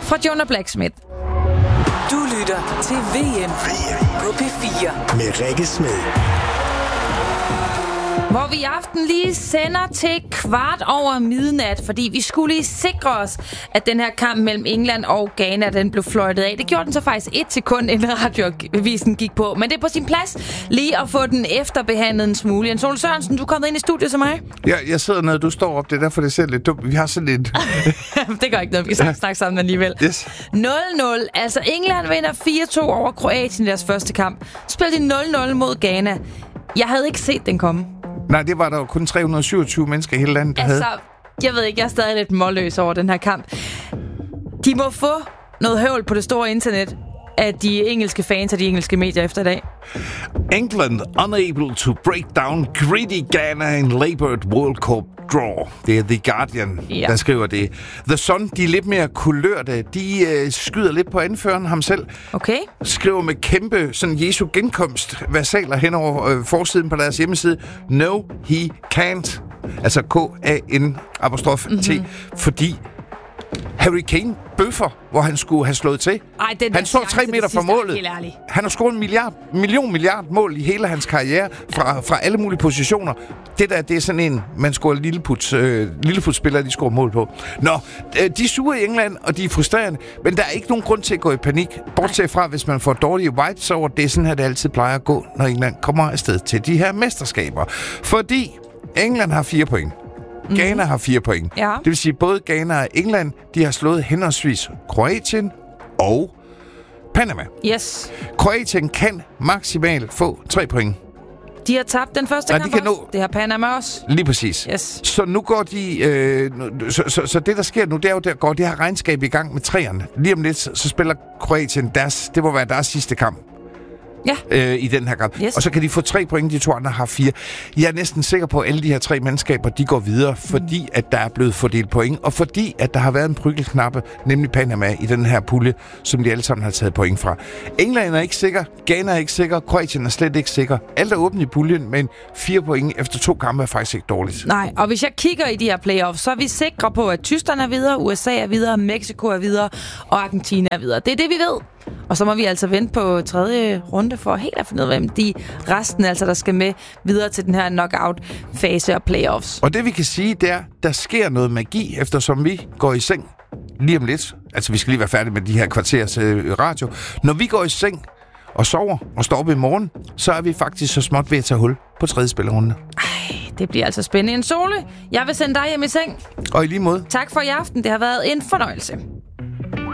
fra Jonah Blacksmith. Du lytter til VM på P4 med Rikke Smed. Hvor vi i aften lige sender til midnat, fordi vi skulle lige sikre os, at den her kamp mellem England og Ghana, den blev fløjtet af. Det gjorde den så faktisk 1 sekund, inden radioavisen gik på. Men det er på sin plads lige at få den efterbehandlet en smule. Jens Ole Sørensen, du er kommet ind i studiet som mig. Ja, jeg sidder nede, du står op. Det er derfor, det ser lidt dumt. Vi har sådan lidt... Det gør ikke noget, vi kan snakke sammen alligevel. Yes. 0-0. Altså, England vinder 4-2 over Kroatien i deres første kamp. Spillede de 0-0 mod Ghana. Jeg havde ikke set den komme. Nej, det var der jo kun 327 mennesker i hele landet, der havde. Jeg ved ikke, jeg er stadig lidt målløs over den her kamp. De må få noget høvl på det store internet af de engelske fans og de engelske medier efter i dag. England unable to break down greedy Ghana in labored World Cup draw. Det er The Guardian, der skriver det. The Sun, de er lidt mere kulørte. De skyder lidt på anføreren ham selv. Okay. Skriver med kæmpe sådan Jesu genkomst versaler hen over forsiden på deres hjemmeside. No, he can't. Altså K-A-N-T. Fordi Harry Kane bøffer, hvor han skulle have slået til. Han står 3 meter fra målet. Han har scoret milliard mål i hele hans karriere fra alle mulige positioner. Det er sådan en, man scorer lilleputsspillere, de scorer mål på. Nå, de er sure i England, og de er frustrerende, men der er ikke nogen grund til at gå i panik. Bortset fra, hvis man får dårlige vibes over, det er sådan her, det altid plejer at gå, når England kommer afsted til de her mesterskaber. Fordi England har 4 point. Ghana har 4 point. Ja. Det vil sige, både Ghana og England, de har slået henholdsvis Kroatien og Panama. Yes. Kroatien kan maksimalt få 3 point. De har tabt den første kamp også. Det har Panama også. Lige præcis. Yes. Så nu går de... Så det, der sker nu, det er jo, der går det her regnskab i gang med 3'erne. Lige om lidt, så spiller Kroatien det må være deres sidste kamp. Ja. I den her kamp. Yes. Og så kan de få 3 point, de 2 andre har 4. Jeg er næsten sikker på, at alle de her 3 mandskaber, de går videre, fordi at der er blevet fordelt point, og fordi at der har været en prygelknappe, nemlig Panama, i den her pulje, som de alle sammen har taget point fra. England er ikke sikker, Ghana er ikke sikker, Kroatien er slet ikke sikker. Alt er åbent i puljen, men 4 point efter 2 kampe er faktisk ikke dårligt. Nej, og hvis jeg kigger i de her playoffs, så er vi sikre på, at Tyskland er videre, USA er videre, Mexico er videre, og Argentina er videre. Det er det, vi ved. Og så må vi altså vente på 3. runde for helt at finde ud af, hvem de resten altså, der skal med videre til den her knockout-fase og playoffs. Og det vi kan sige, det er, der sker noget magi, eftersom vi går i seng lige om lidt. Altså vi skal lige være færdige med de her kvarters radio. Når vi går i seng og sover og står op i morgen, så er vi faktisk så småt ved at tage hul på 3. spillerunde. Det bliver altså spændende. En Sole, jeg vil sende dig hjem i seng. Og i lige måde. Tak for i aften. Det har været en fornøjelse.